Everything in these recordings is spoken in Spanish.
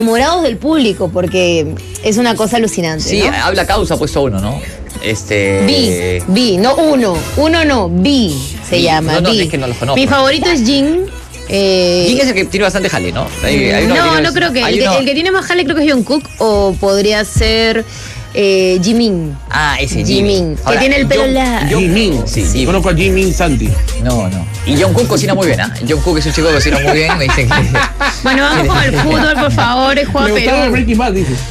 enamorados del público, porque es una cosa alucinante. Sí, ¿no? habla causa, puesto uno, ¿no? Vi, no uno no, Vi se Vi. llama. No, Vi. es que no los conozco. Mi favorito es Jin. Jin es el que tiene bastante jale, ¿no? No creo que. El que tiene más jale creo que es Jungkook, o podría ser Jimin. Ah, ese Jimin. Que tiene el pelo largo. Jimin, sí. Yo conozco a Jimin Santi. No. Y Jungkook cocina muy bien, ¿ah? Jungkook es un chico que cocina muy bien, me dicen que... Bueno, vamos con el fútbol, por favor. Juega Me gustaba Perú. Breaking Bad, dices.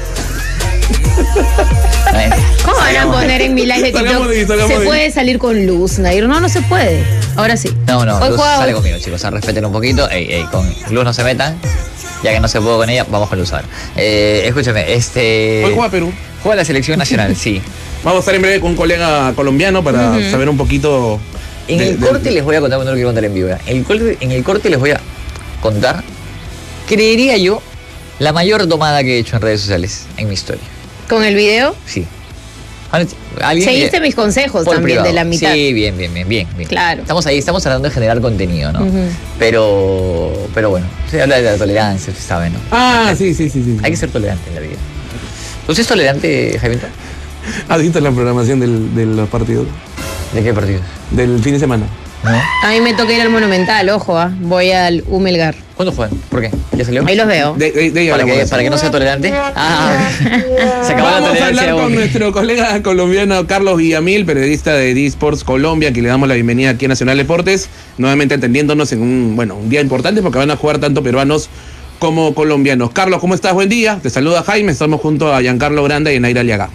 ¿Cómo van a poner en mi live de TikTok? ¿Se puede salir con Luz, Nair? No se puede. Ahora sí. No, Hoy Luz juega- sale conmigo, chicos. Respeten un poquito. Con Luz no se metan. Ya que no se pudo con ella, vamos con Luz ahora. Escúchame, Hoy juega Perú. juega la selección nacional, sí. Vamos a estar en breve con un colega colombiano para saber un poquito. En el corte les voy a contar, no lo quiero contar en vivo. En el corte les voy a contar, creería yo, la mayor domada que he hecho en redes sociales en mi historia. ¿Con el video? Sí. Seguiste mis consejos por también privado. de la mitad. Sí, bien. Claro. Estamos ahí, estamos tratando de generar contenido, ¿no? Ujú. Pero bueno, se habla de la tolerancia, usted sabe, ¿no? Sí. Hay que ser tolerante en la vida. ¿Usted es tolerante, Jaimito? ¿Has visto la programación de los partidos? ¿De qué partido? Del fin de semana. ¿No? A mí me toca ir al Monumental, ojo, voy al Humelgar. ¿Cuándo juegan? ¿Por qué? ¿Ya salió? Ahí los veo. De ahí hablamos. ¿Para que no sea tolerante? Se acabó la Vamos a tolerancia. hablar con nuestro colega colombiano Carlos Villamil, periodista de D-Sports Colombia, que le damos la bienvenida aquí a Nacional Deportes, nuevamente atendiéndonos en un día importante porque van a jugar tanto peruanos como colombianos. Carlos, ¿cómo estás? Buen día. Te saluda Jaime, estamos junto a Giancarlo Granda y Naira Aliaga.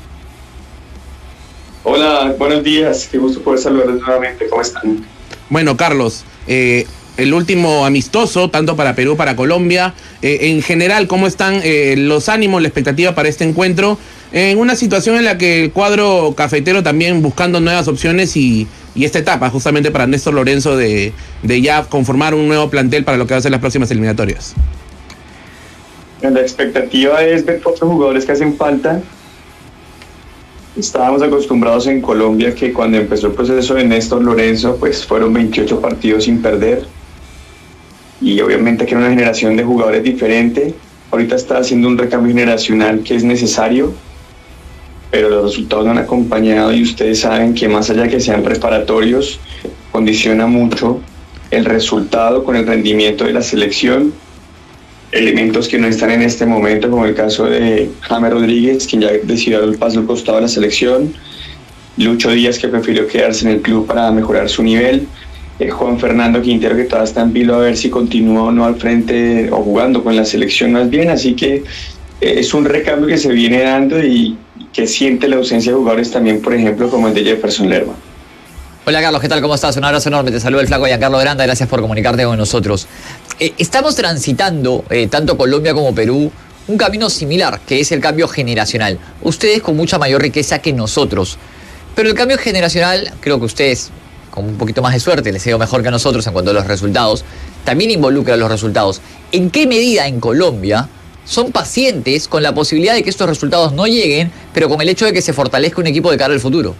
Hola, buenos días. Qué gusto poder saludarles nuevamente. ¿Cómo están? Bueno, Carlos, el último amistoso, tanto para Perú, para Colombia. En general, ¿cómo están los ánimos, la expectativa para este encuentro? En una situación en la que el cuadro cafetero también buscando nuevas opciones y esta etapa justamente para Néstor Lorenzo de ya conformar un nuevo plantel para lo que va a ser las próximas eliminatorias. La expectativa es ver otros jugadores que hacen falta. Estábamos acostumbrados en Colombia que cuando empezó el proceso de Néstor Lorenzo, pues fueron 28 partidos sin perder. Y obviamente que era una generación de jugadores diferente. Ahorita está haciendo un recambio generacional que es necesario, pero los resultados no han acompañado y ustedes saben que más allá de que sean preparatorios, condiciona mucho el resultado con el rendimiento de la selección. Elementos que no están en este momento, como el caso de James Rodríguez, quien ya decidió dar el paso al costado de la selección, Lucho Díaz, que prefirió quedarse en el club para mejorar su nivel, Juan Fernando Quintero, que todavía está en vilo a ver si continúa o no al frente o jugando con la selección más bien, así que es un recambio que se viene dando y que siente la ausencia de jugadores también, por ejemplo, como el de Jefferson Lerma. Hola Carlos, ¿qué tal? ¿Cómo estás? Un abrazo enorme, te saluda el flaco Giancarlo Granda, gracias por comunicarte con nosotros. Estamos transitando, tanto Colombia como Perú, un camino similar, que es el cambio generacional. Ustedes con mucha mayor riqueza que nosotros, pero el cambio generacional, creo que ustedes, con un poquito más de suerte, les ha ido mejor que a nosotros en cuanto a los resultados, también involucra los resultados. ¿En qué medida en Colombia son pacientes con la posibilidad de que estos resultados no lleguen, pero con el hecho de que se fortalezca un equipo de cara al futuro?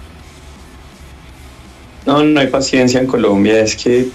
No hay paciencia en Colombia, es que,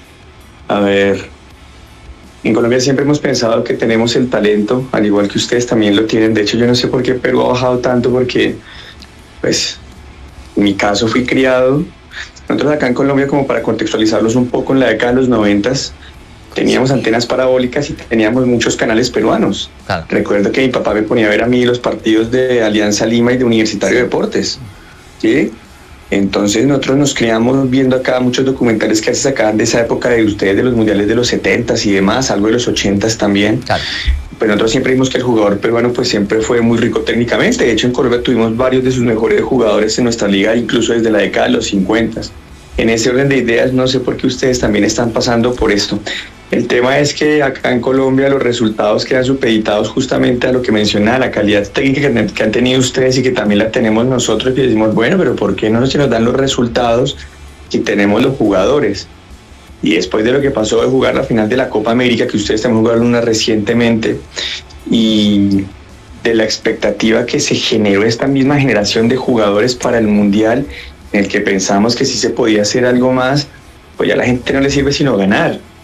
en Colombia siempre hemos pensado que tenemos el talento, al igual que ustedes también lo tienen. De hecho, yo no sé por qué Perú ha bajado tanto, porque, pues, en mi caso fui criado. Nosotros acá en Colombia, como para contextualizarlos un poco, en la década de los 90s, teníamos antenas parabólicas y teníamos muchos canales peruanos. Claro. Recuerdo que mi papá me ponía a ver a mí los partidos de Alianza Lima y de Universitario de Deportes, ¿sí? Entonces nosotros nos criamos viendo acá muchos documentales que se sacaban de esa época de ustedes, de los mundiales de los 70s y demás, algo de los 80s también. Claro. Pero nosotros siempre vimos que el jugador peruano pues siempre fue muy rico técnicamente. De hecho, en Colombia tuvimos varios de sus mejores jugadores en nuestra liga, incluso desde la década de los 50s. En ese orden de ideas, no sé por qué ustedes también están pasando por esto. El tema es que acá en Colombia los resultados quedan supeditados justamente a lo que mencionaba, la calidad técnica que han tenido ustedes y que también la tenemos nosotros, y decimos, bueno, pero ¿por qué no se nos dan los resultados si tenemos los jugadores? Y después de lo que pasó de jugar la final de la Copa América, que ustedes también jugaron una recientemente, y de la expectativa que se generó esta misma generación de jugadores para el Mundial, en el que pensamos que sí se podía hacer algo más, pues ya a la gente no le sirve sino ganar.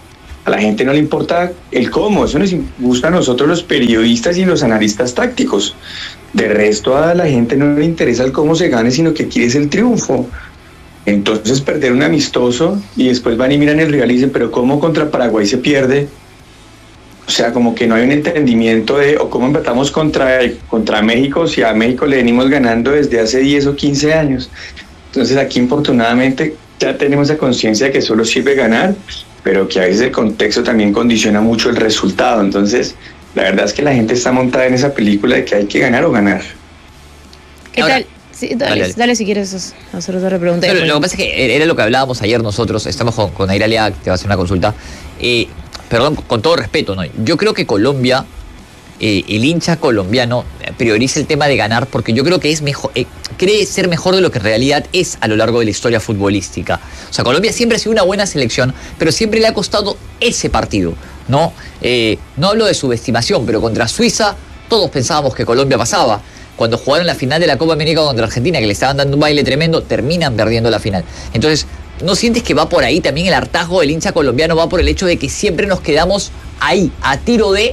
A la gente no le importa el cómo, eso nos gusta a nosotros los periodistas y los analistas tácticos. De resto a la gente no le interesa el cómo se gane, sino que quiere es el triunfo. Entonces perder un amistoso y después van y miran el rival y dicen, pero ¿cómo contra Paraguay se pierde? O sea, como que no hay un entendimiento de, o cómo empatamos contra México, si a México le venimos ganando desde hace 10 o 15 años. Entonces aquí infortunadamente ya tenemos la conciencia de que solo sirve ganar, pero que a veces el contexto también condiciona mucho el resultado. Entonces, la verdad es que la gente está montada en esa película de que hay que ganar o ganar. ¿Qué tal? Sí, dale si quieres hacer otra pregunta. Pero lo que pasa es que era lo que hablábamos ayer nosotros, estamos con Airalia, que te va a hacer una consulta. Perdón, con todo respeto, ¿no? Yo creo que Colombia, el hincha colombiano prioriza el tema de ganar porque yo creo que es mejor, cree ser mejor de lo que en realidad es a lo largo de la historia futbolística. O sea, Colombia siempre ha sido una buena selección, pero siempre le ha costado ese partido, ¿no? No hablo de subestimación, pero contra Suiza todos pensábamos que Colombia pasaba. Cuando jugaron la final de la Copa América contra Argentina, que le estaban dando un baile tremendo, terminan perdiendo la final. Entonces, ¿no sientes que va por ahí también el hartazgo del hincha colombiano? Va por el hecho de que siempre nos quedamos ahí, a tiro de...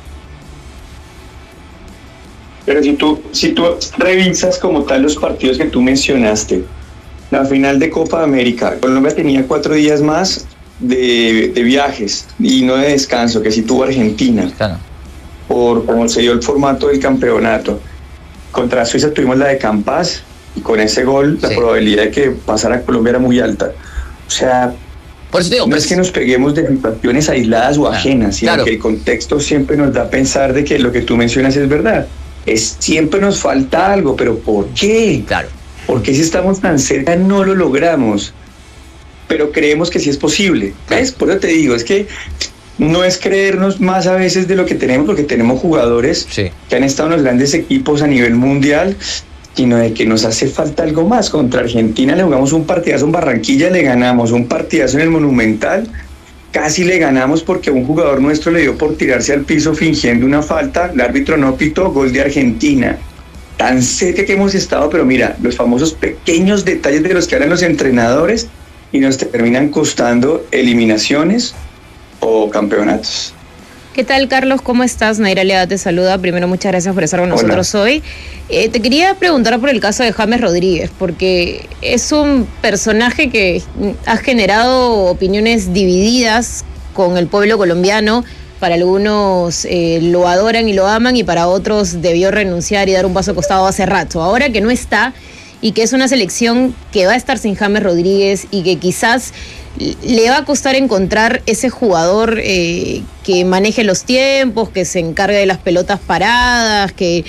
Pero si tú revisas como tal los partidos que tú mencionaste, la final de Copa América, Colombia tenía 4 días más de viajes y no de descanso, que sí tuvo Argentina, Claro. por cómo se dio el formato del campeonato. Contra Suiza tuvimos la de Campas y con ese gol la probabilidad de que pasara Colombia era muy alta. O sea, por eso te digo, no es que nos peguemos de situaciones aisladas o ajenas, sino que el contexto siempre nos da a pensar de que lo que tú mencionas es verdad. Siempre nos falta algo, pero ¿por qué? Claro. ¿Por qué si estamos tan cerca no lo logramos? Pero creemos que sí es posible. ¿Ves? Por eso te digo, es que no es creernos más a veces de lo que tenemos, porque tenemos jugadores que han estado en los grandes equipos a nivel mundial, sino de que nos hace falta algo más. Contra Argentina le jugamos un partidazo en Barranquilla, le ganamos un partidazo en el Monumental, casi le ganamos porque un jugador nuestro le dio por tirarse al piso fingiendo una falta, el árbitro no pitó, gol de Argentina. Tan cerca que hemos estado, pero mira, los famosos pequeños detalles de los que hablan los entrenadores y nos terminan costando eliminaciones o campeonatos. ¿Qué tal, Carlos? ¿Cómo estás? Naira Leada te saluda. Primero, muchas gracias por estar con nosotros hoy. Te quería preguntar por el caso de James Rodríguez, porque es un personaje que ha generado opiniones divididas con el pueblo colombiano. Para algunos lo adoran y lo aman, y para otros debió renunciar y dar un paso al costado hace rato. Ahora que no está, y que es una selección que va a estar sin James Rodríguez y que quizás le va a costar encontrar ese jugador que maneje los tiempos, que se encargue de las pelotas paradas, que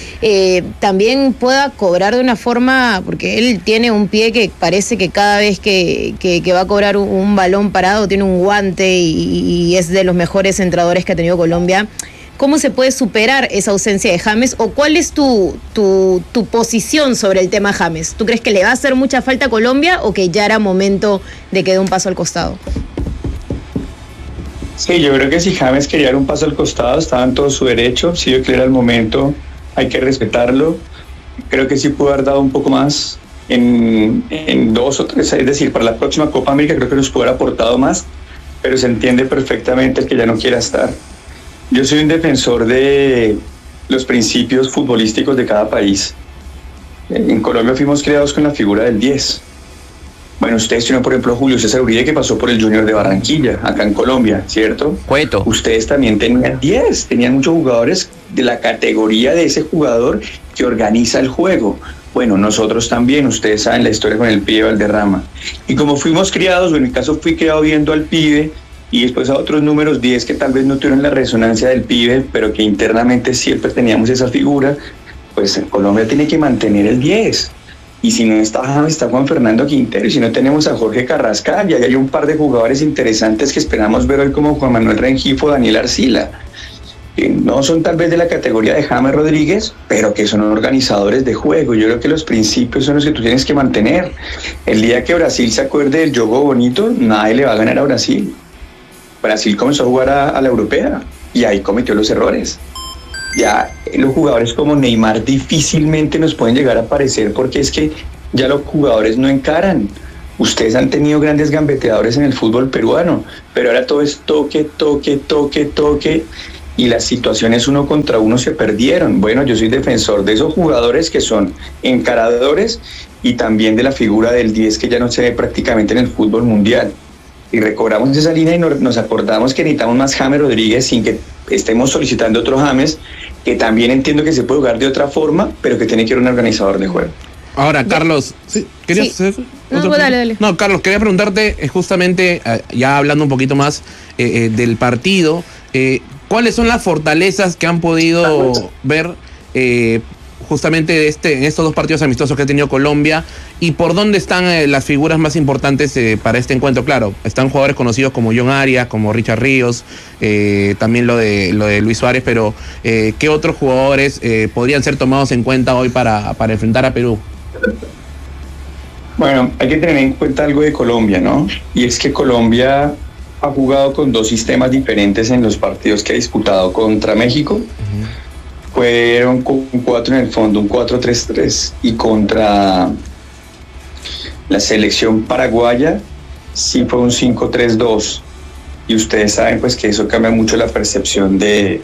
también pueda cobrar de una forma, porque él tiene un pie que parece que cada vez que va a cobrar un balón parado tiene un guante y es de los mejores centradores que ha tenido Colombia. ¿Cómo se puede superar esa ausencia de James? ¿O cuál es tu posición sobre el tema James? ¿Tú crees que le va a hacer mucha falta a Colombia o que ya era momento de que dé un paso al costado? Sí, yo creo que si James quería dar un paso al costado, estaba en todo su derecho. Si yo creo que era el momento, hay que respetarlo. Creo que sí pudo haber dado un poco más en 2 o 3, es decir, para la próxima Copa América creo que nos pudo haber aportado más, pero se entiende perfectamente el que ya no quiera estar. Yo soy un defensor de los principios futbolísticos de cada país. En Colombia fuimos creados con la figura del 10. Bueno, ustedes tienen, por ejemplo, Julio César Uribe, que pasó por el Junior de Barranquilla, acá en Colombia, ¿cierto? Cueto. Ustedes también tenían 10, tenían muchos jugadores de la categoría de ese jugador que organiza el juego. Bueno, nosotros también, ustedes saben la historia con el pibe Valderrama. Y como fuimos criados, o en mi caso fui criado viendo al pibe, y después a otros números 10 que tal vez no tuvieron la resonancia del pibe, pero que internamente siempre teníamos esa figura, pues en Colombia tiene que mantener el 10. Y si no está James, está Juan Fernando Quintero, y si no tenemos a Jorge Carrascal, y ahí hay un par de jugadores interesantes que esperamos ver hoy como Juan Manuel Rengifo, Daniel Arcila, que no son tal vez de la categoría de James Rodríguez, pero que son organizadores de juego. Yo creo que los principios son los que tú tienes que mantener. El día que Brasil se acuerde del juego bonito, nadie le va a ganar a Brasil. Brasil comenzó a jugar a la europea y ahí cometió los errores. Ya los jugadores como Neymar difícilmente nos pueden llegar a aparecer porque es que ya los jugadores no encaran. Ustedes han tenido grandes gambeteadores en el fútbol peruano, pero ahora todo es toque, toque, toque, toque, y las situaciones 1 contra 1 se perdieron. Bueno, yo soy defensor de esos jugadores que son encaradores y también de la figura del 10 que ya no se ve prácticamente en el fútbol mundial. Y recobramos esa línea y nos acordamos que necesitamos más James Rodríguez sin que estemos solicitando otro James, que también entiendo que se puede jugar de otra forma, pero que tiene que ir un organizador de juego. Ahora, Carlos, ¿sí? ¿Querías hacer eso? No, dale. No, Carlos, quería preguntarte justamente, ya hablando un poquito más del partido, ¿cuáles son las fortalezas que han podido ver justamente en estos 2 partidos amistosos que ha tenido Colombia, y por dónde están las figuras más importantes para este encuentro? Claro, están jugadores conocidos como John Arias, como Richard Ríos, también lo de Luis Suárez, pero ¿qué otros jugadores podrían ser tomados en cuenta hoy para enfrentar a Perú? Bueno, hay que tener en cuenta algo de Colombia, ¿no? Y es que Colombia ha jugado con 2 sistemas diferentes en los partidos que ha disputado contra México. Fueron con 4 en el fondo, un 4-3-3, y contra la selección paraguaya sí fue un 5-3-2, y ustedes saben pues que eso cambia mucho la percepción de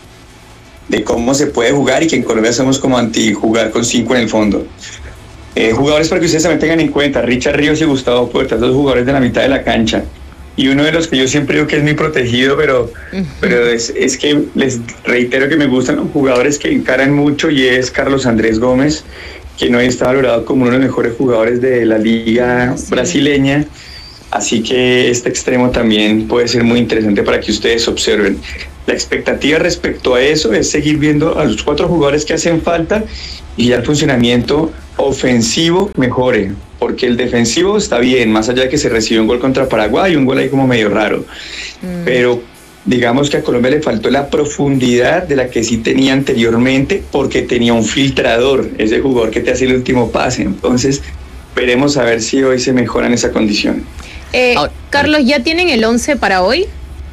cómo se puede jugar, y que en Colombia somos como anti jugar con 5 en el fondo. Jugadores para que ustedes también tengan en cuenta: Richard Ríos y Gustavo Puertas, 2 jugadores de la mitad de la cancha. Y uno de los que yo siempre digo que es muy protegido, pero es que les reitero que me gustan los jugadores que encaran mucho, y es Carlos Andrés Gómez, que no está valorado como uno de los mejores jugadores de la liga brasileña. Así que este extremo también puede ser muy interesante para que ustedes observen. La expectativa respecto a eso es seguir viendo a los 4 jugadores que hacen falta, y ya el funcionamiento ofensivo mejore, porque el defensivo está bien, más allá de que se recibió un gol contra Paraguay, un gol ahí como medio raro, pero digamos que a Colombia le faltó la profundidad de la que sí tenía anteriormente, porque tenía un filtrador, ese jugador que te hace el último pase. Entonces veremos a ver si hoy se mejora en esa condición. Carlos, ¿ya tienen el 11 para hoy?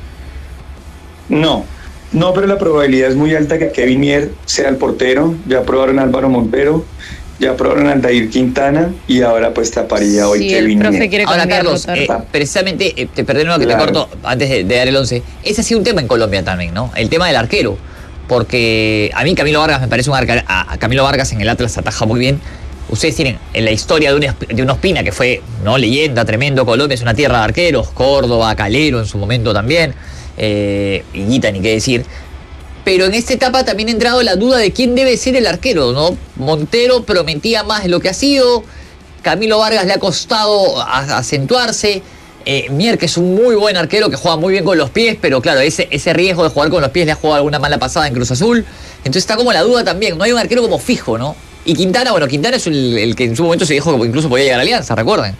No, pero la probabilidad es muy alta que Kevin Mier sea el portero. Ya probaron a Álvaro Montero, ya probaron a Aldair Quintana, y ahora pues taparía hoy Kevin Mier. Ahora, Carlos, precisamente, te perdón que te corto antes de dar el 11. Ese ha sido un tema en Colombia también, ¿no? El tema del arquero. Porque a mí Camilo Vargas me parece un arquero. A Camilo Vargas en el Atlas ataja muy bien. Ustedes tienen en la historia de un Ospina que fue, ¿no?, leyenda, tremendo. Colombia es una tierra de arqueros. Córdoba, Calero en su momento también. Higuita, ni qué decir. Pero en esta etapa también ha entrado la duda de quién debe ser el arquero, ¿no? Montero prometía más de lo que ha sido. Camilo Vargas le ha costado acentuarse. Mier, que es un muy buen arquero, que juega muy bien con los pies, pero claro, ese riesgo de jugar con los pies le ha jugado alguna mala pasada en Cruz Azul. Entonces está como la duda también. No hay un arquero como fijo, ¿no? Y Quintana, bueno, Quintana es el que en su momento se dijo que incluso podía llegar a Alianza, recuerden.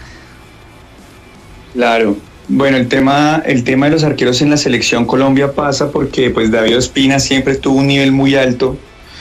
Claro. Bueno, el tema de los arqueros en la selección Colombia pasa porque pues David Ospina siempre tuvo un nivel muy alto,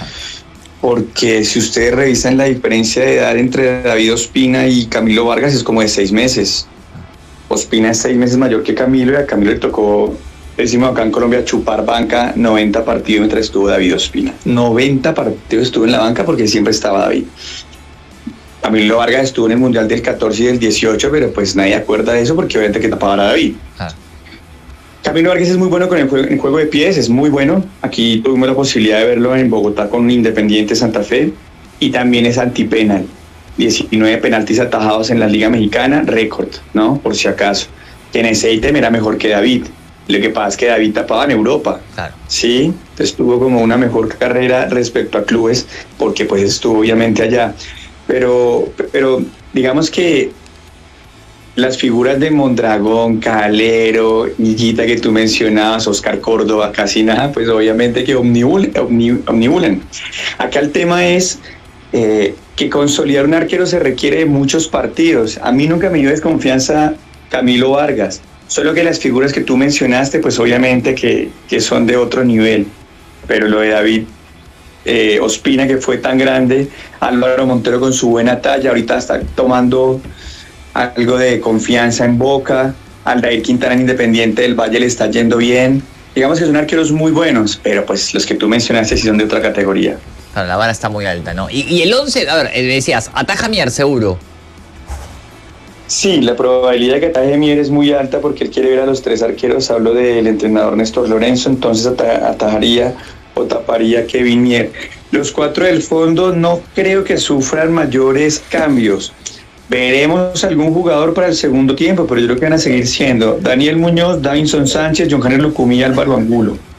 porque si ustedes revisan la diferencia de edad entre David Ospina y Camilo Vargas es como de 6 meses. Ospina es 6 meses mayor que Camilo, y a Camilo le tocó, decimos acá en Colombia, chupar banca 90 partidos mientras estuvo David Ospina. 90 partidos estuvo en la banca porque siempre estaba David. Camilo Vargas estuvo en el Mundial del 14 y del 18, pero pues nadie acuerda de eso porque obviamente que tapaba a David. Camilo Vargas es muy bueno con el juego de pies, es muy bueno. Aquí tuvimos la posibilidad de verlo en Bogotá con Independiente Santa Fe, y también es antipenal. 19 penaltis atajados en la Liga Mexicana, récord, ¿no? Por si acaso. Que en ese ítem era mejor que David. Lo que pasa es que David tapaba en Europa. Claro. Sí, entonces tuvo como una mejor carrera respecto a clubes, porque pues estuvo obviamente allá. Pero digamos que las figuras de Mondragón, Calero, Higuita que tú mencionabas, Oscar Córdoba, casi nada, pues obviamente que omnibulan. Acá el tema es que consolidar un arquero se requiere de muchos partidos. A mí nunca me dio desconfianza Camilo Vargas, solo que las figuras que tú mencionaste, pues obviamente que son de otro nivel, pero lo de David Ospina, que fue tan grande, Álvaro Montero con su buena talla, ahorita está tomando algo de confianza en Boca, Aldair Quintana en Independiente del Valle le está yendo bien. Digamos que son arqueros muy buenos, pero pues los que tú mencionaste sí son de otra categoría. Claro, la vara está muy alta, ¿no? Y el 11, a ver, decías, ataja Mier seguro. Sí, la probabilidad de que ataje Mier es muy alta porque él quiere ver a los 3 arqueros. Hablo del entrenador Néstor Lorenzo, entonces atajaría o taparía Kevin Mier. Los 4 del fondo no creo que sufran mayores cambios. Veremos algún jugador para el segundo tiempo, pero yo creo que van a seguir siendo Daniel Muñoz, Davinson Sánchez, John Janer Lucumí y Álvaro Angulo.